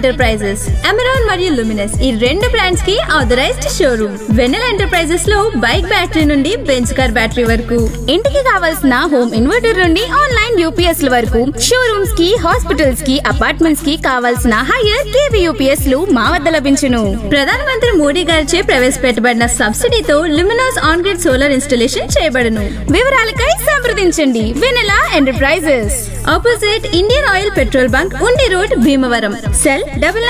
Enterprises, Amaron మరియు Luminous ఈ రెండు బ్రాండ్స్ కి ఆథరైజ్డ్ షోరూమ్. వెన్నెల ఎంటర్ప్రైజెస్ లో బైక్ బ్యాటరీ నుండి బెంచ్ కార్ బ్యాటరీ వరకు, ఇంటికి కావాల్సిన హోమ్ ఇన్వర్టర్ నుండి ఆన్లైన్ యూపీఎస్ ల వరకు, షోరూమ్స్ కి, హాస్పిటల్స్ కి, అపార్ట్మెంట్స్ కి కావాల్సిన హైయర్ కేవీ యూపీఎస్ లు మా వద్ద లభించును. ప్రధానమంత్రి మోడీ గారిచే ప్రవేశపెట్టబడిన సబ్సిడీతో Luminous on grid solar installation చేయబడును. వివరాలకై సంప్రదించండి వెన్నెల enterprises, opposite Indian oil petrol bunk, ఉండి road, Bhimavaram. Cell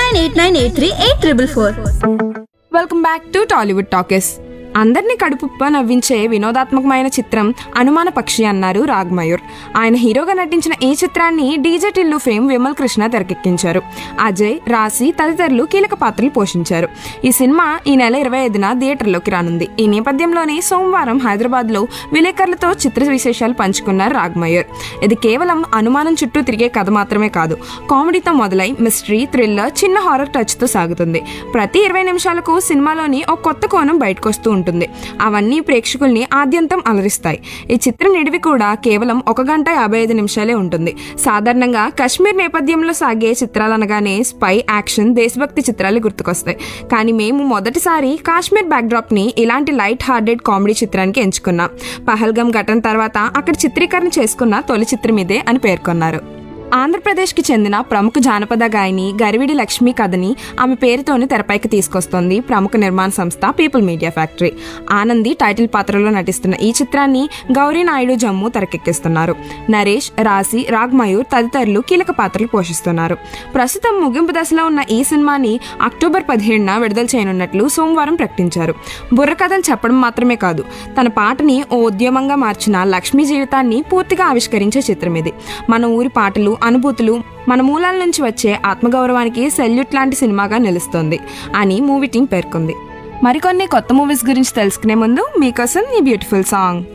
9989838444. Welcome back to Tollywood talkies. అందరినీ కడుపుప్ప నవ్వించే వినోదాత్మకమైన చిత్రం అనుమాన పక్షి అన్నారు రాగ్మయూర్. ఆయన హీరోగా నటించిన ఈ చిత్రాన్ని డీజే టిల్లు ఫేమ్ విమల్ కృష్ణ తెరకెక్కించారు. అజయ్, రాశి తదితరులు కీలక పాత్రలు పోషించారు. ఈ సినిమా ఈ నెల 25న థియేటర్లోకి రానుంది. ఈ నేపథ్యంలోనే సోమవారం హైదరాబాద్లో విలేకరులతో చిత్ర విశేషాలు పంచుకున్నారు రాగ్మయూర్. ఇది కేవలం అనుమానం చుట్టూ తిరిగే కథ మాత్రమే కాదు, కామెడీతో మొదలై మిస్టరీ, థ్రిల్లర్, చిన్న హారర్ టచ్తో సాగుతుంది. ప్రతి 20 నిమిషాలకు సినిమాలోని ఒక కొత్త కోణం బయటకొస్తూ ఉంటుంది. అవన్నీ ప్రేక్షకుల్ని ఆద్యంతం అలరిస్తాయి. ఈ చిత్ర నిడివి కూడా కేవలం 1 గంట 55 నిమిషాలే ఉంటుంది. సాధారణంగా కశ్మీర్ నేపథ్యంలో సాగే చిత్రాలనగానే స్పై, యాక్షన్, దేశభక్తి చిత్రాలు గుర్తుకొస్తాయి. కానీ మేము మొదటిసారి కాశ్మీర్ బ్యాక్డ్రాప్ ని ఇలాంటి లైట్ హార్టెడ్ కామెడీ చిత్రానికి ఎంచుకున్నాం. పహల్గాం ఘటన తర్వాత అక్కడ చిత్రీకరణ చేసుకున్న తొలి చిత్రం ఇదే అని పేర్కొన్నారు. ఆంధ్రప్రదేశ్కి చెందిన ప్రముఖ జానపద గాయని గరివిడి లక్ష్మి కథని ఆమె పేరుతోనే తెరపైకి తీసుకొస్తోంది ప్రముఖ నిర్మాణ సంస్థ people media factory. Anandi title పాత్రలో నటిస్తున్న ఈ చిత్రాన్ని గౌరీ నాయుడు జమ్ము తెరకెక్కిస్తున్నారు. నరేష్, రాశి, రాగ్మయూర్ తదితరులు కీలక పాత్రలు పోషిస్తున్నారు. ప్రస్తుతం ముగింపు దశలో ఉన్న ఈ సినిమాని అక్టోబర్ 17న విడుదల చేయనున్నట్లు సోమవారం ప్రకటించారు. బుర్రకథలు చెప్పడం మాత్రమే కాదు, తన పాటని ఓ ఉద్యమంగా మార్చిన లక్ష్మి జీవితాన్ని పూర్తిగా ఆవిష్కరించే చిత్రం ఇది. మన ఊరి పాటలు, అనుభూతులు, మన మూలాల నుంచి వచ్చే ఆత్మగౌరవానికి సెల్యూట్ లాంటి సినిమాగా నిలుస్తోంది అని మూవీ టీం పేర్కొంది. మరికొన్ని కొత్త మూవీస్ గురించి తెలుసుకునే ముందు మీకోసం ఈ బ్యూటిఫుల్ సాంగ్.